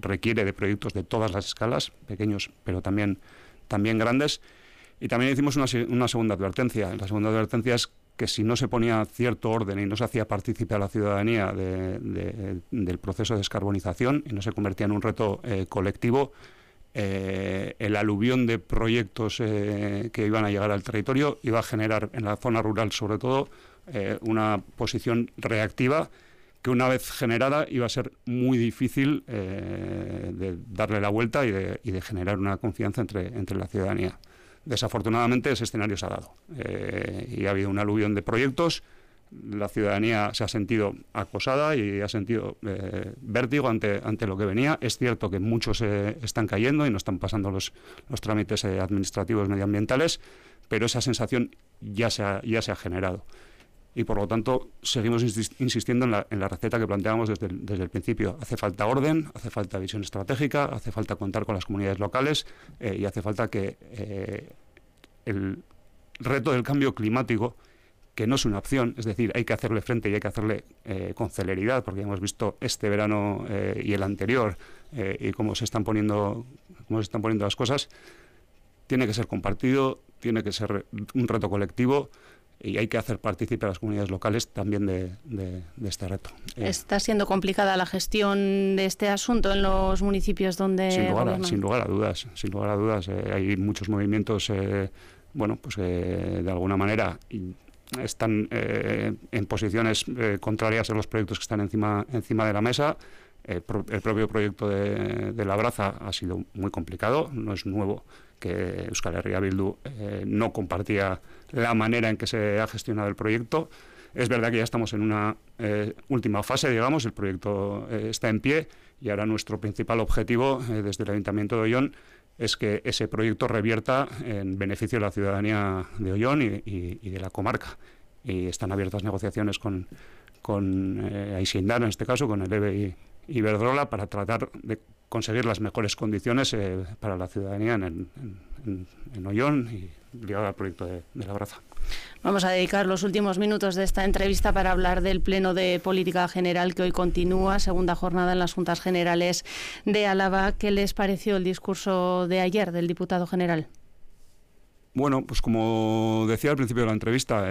requiere de proyectos de todas las escalas, pequeños pero también grandes. Y también hicimos una segunda advertencia. La segunda advertencia es que si no se ponía cierto orden y no se hacía partícipe a la ciudadanía del proceso de descarbonización y no se convertía en un reto colectivo, el aluvión de proyectos que iban a llegar al territorio iba a generar en la zona rural sobre todo una posición reactiva que una vez generada iba a ser muy difícil de darle la vuelta y de generar una confianza entre la ciudadanía. Desafortunadamente ese escenario se ha dado y ha habido un aluvión de proyectos. La ciudadanía se ha sentido acosada y ha sentido vértigo ante lo que venía. Es cierto que muchos están cayendo y no están pasando los trámites administrativos medioambientales, pero esa sensación ya se ha generado. Y por lo tanto seguimos insistiendo en la receta que planteábamos desde el principio. Hace falta orden, hace falta visión estratégica, hace falta contar con las comunidades locales y hace falta que el reto del cambio climático, que no es una opción, es decir, hay que hacerle frente y hay que hacerle con celeridad, porque hemos visto este verano y el anterior y cómo se están poniendo las cosas, tiene que ser compartido, tiene que ser un reto colectivo y hay que hacer partícipe a las comunidades locales también de este reto. ¿Está siendo complicada la gestión de este asunto en los municipios donde sin lugar a dudas. Hay muchos movimientos, de alguna manera están en posiciones contrarias a los proyectos que están encima de la mesa. El propio proyecto de Labraza ha sido muy complicado, no es nuevo que Euskal Herria Bildu no compartía la manera en que se ha gestionado el proyecto. Es verdad que ya estamos en una última fase, digamos, el proyecto está en pie y ahora nuestro principal objetivo desde el Ayuntamiento de Oyón es que ese proyecto revierta en beneficio de la ciudadanía de Oyón y de la comarca. Y están abiertas negociaciones con Aixindar, en este caso, con el EVE y Iberdrola, para tratar de conseguir las mejores condiciones para la ciudadanía en Oyón y ligado al proyecto de Labraza. Vamos a dedicar los últimos minutos de esta entrevista para hablar del Pleno de Política General que hoy continúa, segunda jornada en las Juntas Generales de Álava. ¿Qué les pareció el discurso de ayer del diputado general? Bueno, pues como decía al principio de la entrevista,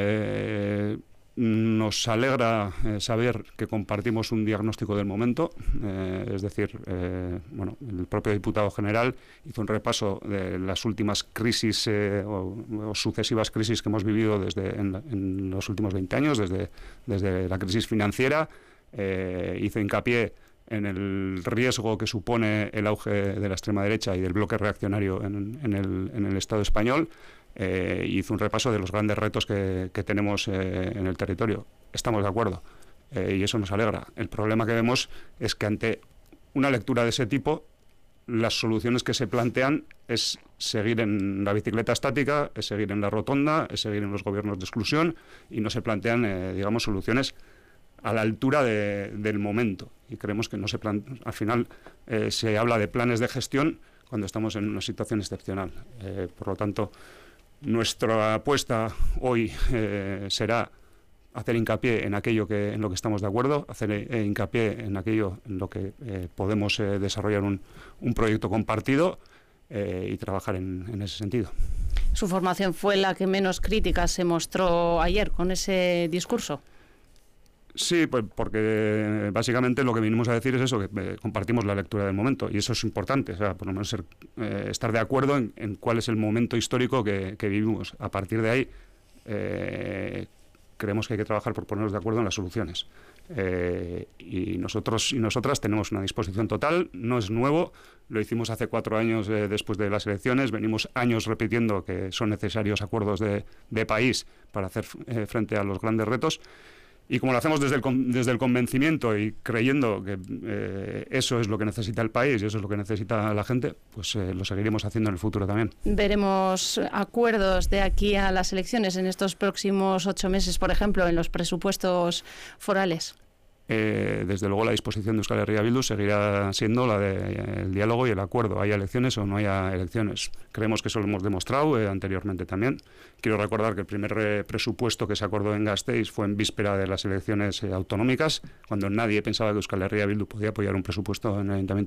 nos alegra saber que compartimos un diagnóstico del momento, es decir, el propio diputado general hizo un repaso de las últimas crisis o sucesivas crisis que hemos vivido en los últimos 20 años, desde la crisis financiera, hizo hincapié en el riesgo que supone el auge de la extrema derecha y del bloque reaccionario en el Estado español. Hizo un repaso de los grandes retos que tenemos en el territorio. Estamos de acuerdo y eso nos alegra. El problema que vemos es que ante una lectura de ese tipo, las soluciones que se plantean es seguir en la bicicleta estática, es seguir en la rotonda, es seguir en los gobiernos de exclusión y no se plantean, soluciones a la altura del momento. Y creemos que al final se habla de planes de gestión cuando estamos en una situación excepcional. Por lo tanto, nuestra apuesta hoy será hacer hincapié en en lo que estamos de acuerdo, hacer hincapié en aquello en lo que podemos desarrollar un proyecto compartido y trabajar en ese sentido. Su formación fue la que menos crítica se mostró ayer con ese discurso. Sí, pues porque básicamente lo que vinimos a decir es eso, que compartimos la lectura del momento, y eso es importante, o sea, por lo menos estar de acuerdo en cuál es el momento histórico que vivimos. A partir de ahí, creemos que hay que trabajar por ponernos de acuerdo en las soluciones. Y nosotros y nosotras tenemos una disposición total, no es nuevo, lo hicimos hace 4 años después de las elecciones, venimos años repitiendo que son necesarios acuerdos de país para hacer frente a los grandes retos. Y como lo hacemos desde el convencimiento y creyendo que eso es lo que necesita el país y eso es lo que necesita la gente, pues lo seguiremos haciendo en el futuro también. ¿Veremos acuerdos de aquí a las elecciones en estos próximos 8 meses, por ejemplo, en los presupuestos forales? Desde luego la disposición de Euskal Herria Bildu seguirá siendo la del diálogo y el acuerdo, haya elecciones o no haya elecciones. Creemos que eso lo hemos demostrado anteriormente también. Quiero recordar que el primer presupuesto que se acordó en Gasteiz fue en víspera de las elecciones autonómicas, cuando nadie pensaba que Euskal Herria Bildu podía apoyar un presupuesto en el Ayuntamiento